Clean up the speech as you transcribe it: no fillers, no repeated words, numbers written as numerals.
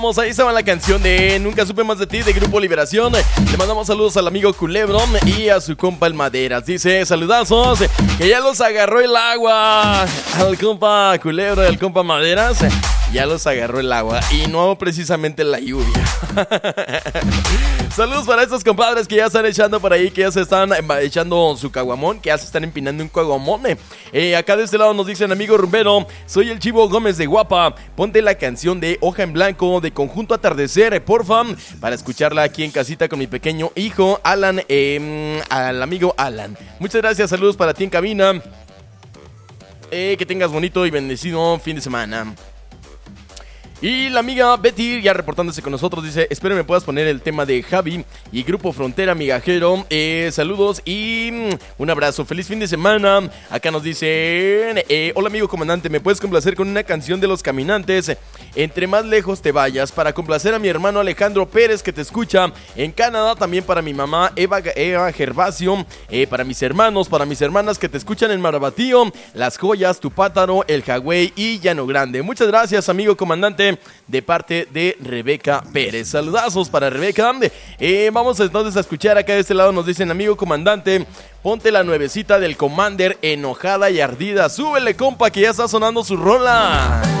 Ahí estaba la canción de Nunca Supe Más de Ti de Grupo Liberación. Le mandamos saludos al amigo Culebrón y a su compa el Maderas. Dice, saludazos, que ya los agarró el agua. Al compa Culebro y al compa Maderas, ya los agarró el agua y no precisamente la lluvia. Saludos para estos compadres que ya están echando por ahí, que ya se están echando su caguamón, que ya se están empinando un caguamón. Acá de este lado nos dicen, amigo rumbero, soy el Chivo Gómez de Guapa. Ponte la canción de Hoja en Blanco de Conjunto Atardecer, porfa, para escucharla aquí en casita con mi pequeño hijo Alan, al amigo Alan. Muchas gracias, saludos para ti en cabina. Que tengas bonito y bendecido fin de semana. Y la amiga Betty, ya reportándose con nosotros, dice, espero me puedas poner el tema de Javi y Grupo Frontera Migajero. Saludos y un abrazo, feliz fin de semana. Acá nos dicen, hola amigo comandante, ¿me puedes complacer con una canción de Los Caminantes? Entre más lejos te vayas, para complacer a mi hermano Alejandro Pérez, que te escucha en Canadá, también para mi mamá Eva Gervasio, para mis hermanos, para mis hermanas que te escuchan en Marabatío, Las Joyas, Tupátaro, El Jagüey y Llano Grande. Muchas gracias, amigo comandante, de parte de Rebeca Pérez. Saludazos para Rebeca. Vamos entonces a escuchar acá de este lado. Nos dicen, amigo comandante, ponte la nuevecita del Commander, Enojada y Ardida. Súbele, compa, que ya está sonando su rola.